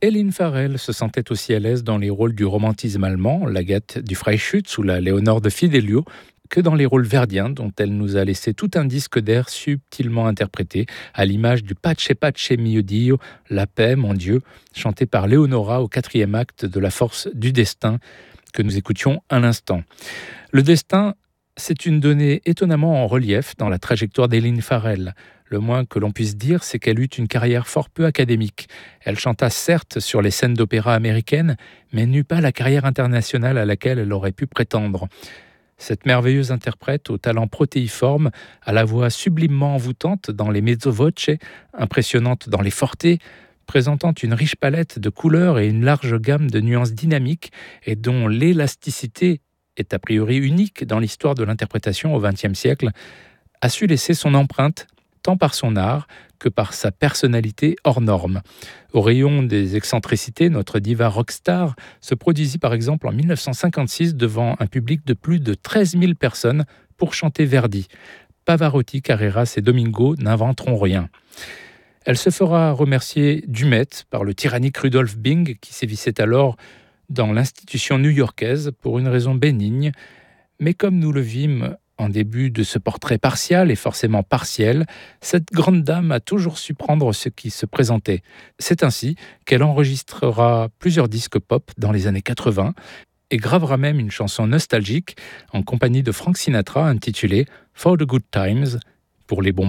Hélène Farrell se sentait aussi à l'aise dans les rôles du romantisme allemand, l'Agathe du Freischütz ou la Léonore de Fidelio, que dans les rôles verdiens dont elle nous a laissé tout un disque d'air subtilement interprété, à l'image du Pace Pace mio Dio, la paix, mon Dieu, chanté par Leonora au 4e acte de La force du destin, que nous écoutions à l'instant. Le destin, c'est une donnée étonnamment en relief dans la trajectoire d'Hélène Farrell. Le moins que l'on puisse dire, c'est qu'elle eut une carrière fort peu académique. Elle chanta certes sur les scènes d'opéra américaines, mais n'eut pas la carrière internationale à laquelle elle aurait pu prétendre. Cette merveilleuse interprète au talent protéiforme, à la voix sublimement envoûtante dans les mezzo voce, impressionnante dans les forte, présentant une riche palette de couleurs et une large gamme de nuances dynamiques et dont l'élasticité est a priori unique dans l'histoire de l'interprétation au XXe siècle, a su laisser son empreinte tant par son art que par sa personnalité hors norme. Au rayon des excentricités, notre diva rockstar se produisit par exemple en 1956 devant un public de plus de 13 000 personnes pour chanter Verdi. Pavarotti, Carreras et Domingo n'inventeront rien. Elle se fera remercier du Met par le tyrannique Rudolf Bing qui sévissait alors dans l'institution new-yorkaise pour une raison bénigne, mais comme nous le vîmes en début de ce portrait partial et forcément partiel, cette grande dame a toujours su prendre ce qui se présentait. C'est ainsi qu'elle enregistrera plusieurs disques pop dans les années 80 et gravera même une chanson nostalgique en compagnie de Frank Sinatra intitulée « For the Good Times » pour les bons